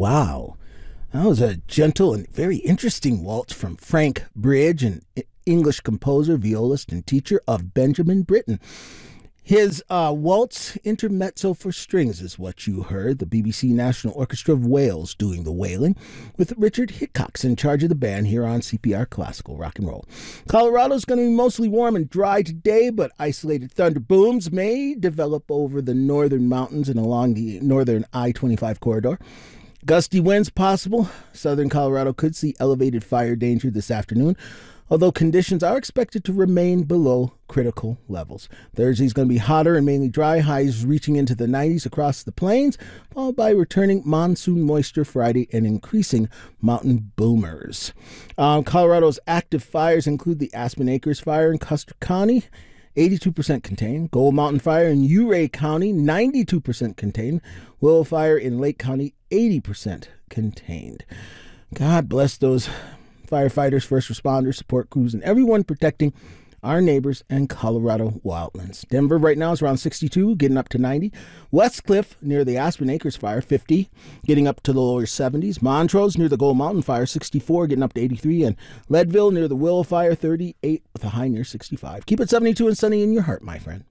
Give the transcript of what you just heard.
Wow. That was a gentle and very interesting waltz from Frank Bridge, an English composer, violist, and teacher of Benjamin Britten. His waltz intermezzo for strings is what you heard. The BBC National Orchestra of Wales doing the wailing, with Richard Hickox in charge of the band here on CPR Classical Rock and Roll. Colorado's going to be mostly warm and dry today, but isolated thunder booms may develop over the northern mountains and along the northern I-25 corridor. Gusty winds possible. Southern Colorado could see elevated fire danger this afternoon, although conditions are expected to remain below critical levels. Thursday's going to be hotter and mainly dry, highs reaching into the 90s across the plains, followed by returning monsoon moisture Friday and increasing mountain boomers. Colorado's active fires include the Aspen Acres Fire in Custer County, 82% contained. Gold Mountain Fire in Ouray County, 92% contained. Willow Fire in Lake County, 80% contained. God bless those firefighters, first responders, support crews, and everyone protecting our neighbors and Colorado wildlands. Denver right now is around 62, getting up to 90. Westcliff near the Aspen Acres Fire, 50, getting up to the lower 70s. Montrose near the Gold Mountain Fire, 64, getting up to 83. And Leadville near the Willow Fire, 38, with a high near 65. Keep it 72 and sunny in your heart, my friend.